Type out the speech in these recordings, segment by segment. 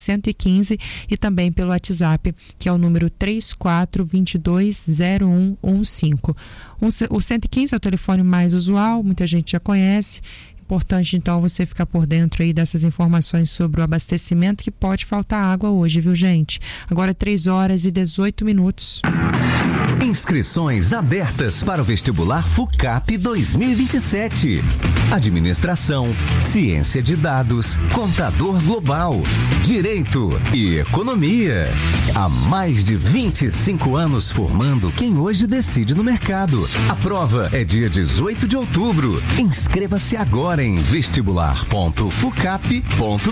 115 e também pelo WhatsApp, que é o número 34220115. O 115 é o telefone mais usual, muita gente já conhece. Importante, então, você ficar por dentro aí dessas informações sobre o abastecimento, que pode faltar água hoje, viu, gente? Agora 3h18. Inscrições abertas para o vestibular FUCAP 2027. Administração, Ciência de Dados, Contador Global, Direito e Economia. Há mais de 25 anos formando quem hoje decide no mercado. A prova é dia 18 de outubro. Inscreva-se agora em vestibular.fucap.br.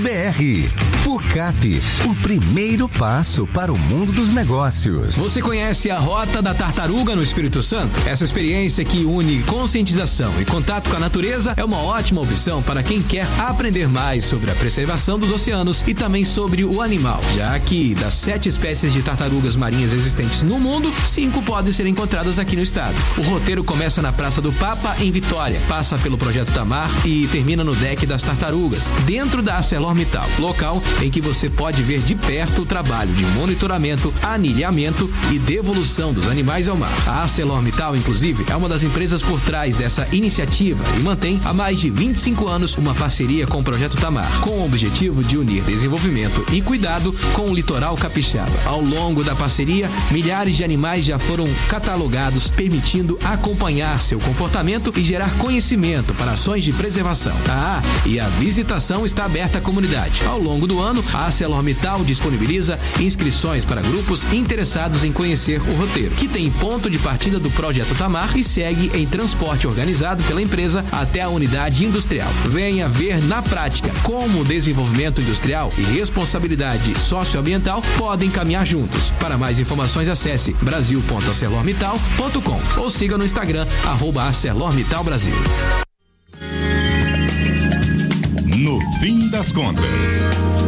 FUCAP, o primeiro passo para o mundo dos negócios. Você conhece a Rota da Tartaruga no Espírito Santo? Essa experiência que une conscientização e contato com a natureza é uma ótima opção para quem quer aprender mais sobre a preservação dos oceanos e também sobre o animal, já que das 7 espécies de tartarugas marinhas existentes no mundo, 5 podem ser encontradas aqui no estado. O roteiro começa na Praça do Papa, em Vitória, passa pelo Projeto Tamar e termina no Deck das Tartarugas, dentro da ArcelorMittal, local em que você pode ver de perto o trabalho de monitoramento, anilhamento e devolução dos animais ao mar. A ArcelorMittal, inclusive, é uma das empresas por trás dessa iniciativa e mantém há mais de 25 anos uma parceria com o Projeto Tamar, com o objetivo de unir desenvolvimento e cuidado com o litoral capixaba. Ao longo da parceria, milhares de animais já foram catalogados, permitindo acompanhar seu comportamento e gerar conhecimento para ações de preservação. E a visitação está aberta à comunidade. Ao longo do ano, a ArcelorMittal disponibiliza inscrições para grupos interessados em conhecer o roteiro, que tem ponto de partida do Projeto Tamar e segue em transporte organizado pela empresa até a unidade industrial. Venha ver na prática como o desenvolvimento industrial e responsabilidade socioambiental podem caminhar juntos. Para mais informações, acesse brasil.arcelormittal.com ou siga no Instagram @ArcelorMittalBrasil. No fim das contas,